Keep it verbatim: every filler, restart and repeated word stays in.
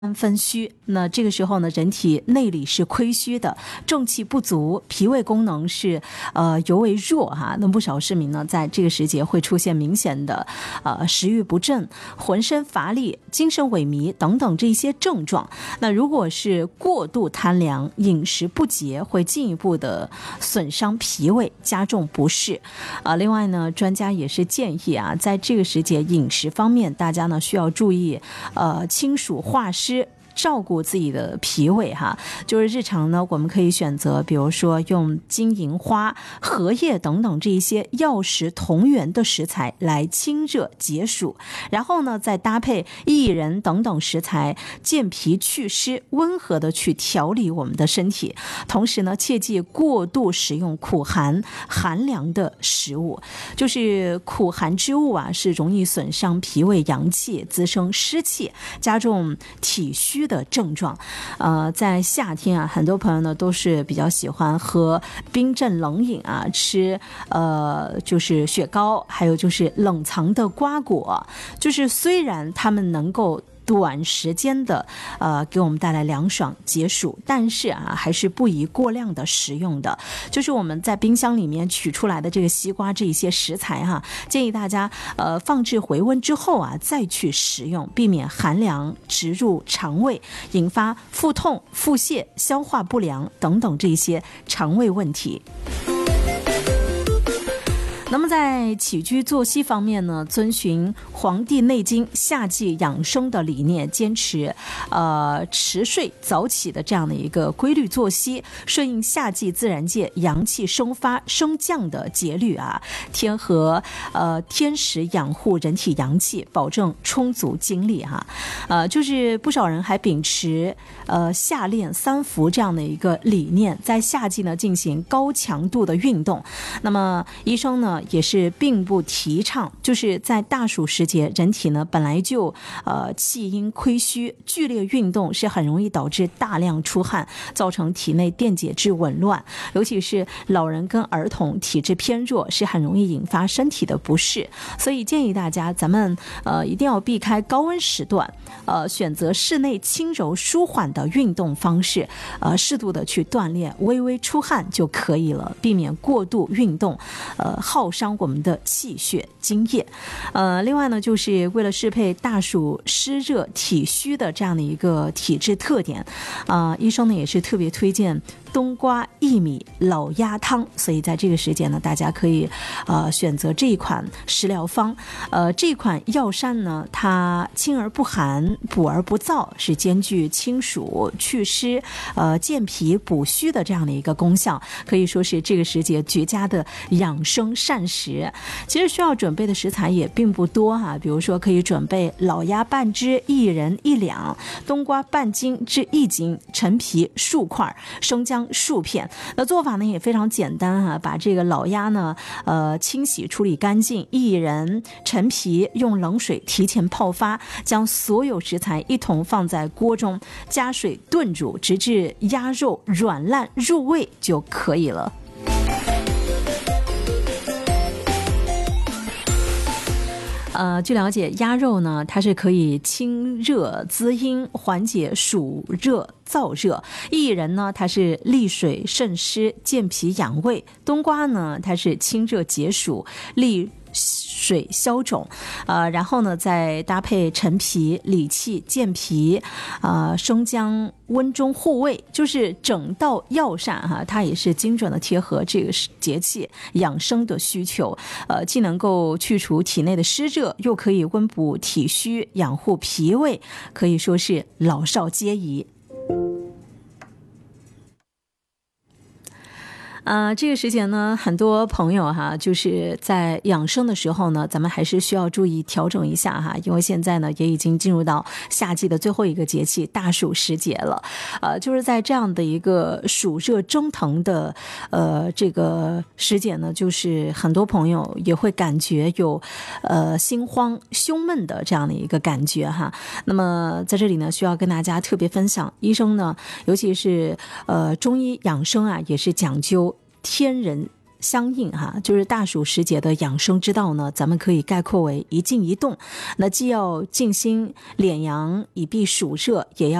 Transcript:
分虚，那这个时候呢，人体内里是亏虚的，正气不足，脾胃功能是呃尤为弱哈。那不少市民呢，在这个时节会出现明显的呃食欲不振、浑身乏力、精神萎靡等等这些症状。那如果是过度贪凉、饮食不节，会进一步的损伤脾胃，加重不适。啊、呃，另外呢，专家也是建议啊，在这个时节饮食方面，大家呢需要注意呃清暑化湿。照顾自己的脾胃哈，就是日常呢，我们可以选择，比如说用金银花、荷叶等等这一些药食同源的食材来清热解暑，然后呢，再搭配薏仁等等食材健脾祛湿，温和的去调理我们的身体。同时呢，切忌过度食用苦寒、寒凉的食物，就是苦寒之物啊，是容易损伤脾胃阳气，滋生湿气，加重体虚的症状。呃，在夏天啊，很多朋友呢都是比较喜欢喝冰镇冷饮啊，吃呃就是雪糕，还有就是冷藏的瓜果。就是虽然他们能够短时间的呃给我们带来凉爽解暑，但是啊还是不宜过量的食用的。就是我们在冰箱里面取出来的这个西瓜这一些食材哈、啊，建议大家呃放置回温之后啊再去食用，避免寒凉直入肠胃，引发腹痛、腹泻、消化不良等等这些肠胃问题。那么在起居作息方面呢，遵循《黄帝内经》夏季养生的理念，坚持呃迟睡早起的这样的一个规律作息，顺应夏季自然界阳气生发升降的节律啊，天和呃天时养护人体阳气，保证充足精力哈、啊。呃，就是不少人还秉持呃夏练三伏这样的一个理念，在夏季呢进行高强度的运动。那么医生呢也是并不提倡，就是在大暑时节，人体呢本来就呃气阴亏虚，剧烈运动是很容易导致大量出汗，造成体内电解质紊乱，尤其是老人跟儿童体质偏弱，是很容易引发身体的不适。所以建议大家，咱们呃一定要避开高温时段，呃选择室内轻柔舒缓的运动方式，呃适度的去锻炼，微微出汗就可以了，避免过度运动，呃耗伤我们的气血津液。呃，另外呢，就是为了适配大暑湿热体虚的这样的一个体质特点，啊、呃，医生呢也是特别推荐冬瓜薏米老鸭汤，所以在这个时节呢，大家可以呃选择这一款食疗方。呃，这款药膳呢，它清而不寒，补而不燥，是兼具清暑、祛湿、呃健脾补虚的这样的一个功效，可以说是这个时节绝佳的养生膳食。其实需要准备的食材也并不多哈、啊，比如说可以准备老鸭半只、薏仁一两、冬瓜半斤至一斤、陈皮数块、生姜数片。那做法呢也非常简单哈、啊，把这个老鸭呢呃清洗处理干净，薏仁、陈皮用冷水提前泡发，将所有食材一同放在锅中，加水炖煮，直至鸭肉软烂入味就可以了。呃，据了解，鸭肉呢，它是可以清热滋阴，缓解暑热燥热；薏仁呢，它是利水渗湿，健脾养胃；冬瓜呢，它是清热解暑，利水消肿。呃，然后呢，再搭配陈皮理气健脾，呃，生姜温中护胃，就是整道药膳哈，它也是精准的贴合这个节气养生的需求，呃，既能够去除体内的湿热，又可以温补体虚，养护脾胃，可以说是老少皆宜。呃，这个时节呢，很多朋友哈，就是在养生的时候呢，咱们还是需要注意调整一下哈，因为现在呢也已经进入到夏季的最后一个节气大暑时节了。呃，就是在这样的一个暑热蒸腾的呃这个时节呢，就是很多朋友也会感觉有呃心慌胸闷的这样的一个感觉哈。那么在这里呢，需要跟大家特别分享，医生呢，尤其是呃中医养生啊，也是讲究天人相应哈，就是大暑时节的养生之道呢，咱们可以概括为一静一动。那既要静心敛阳以避暑热，也要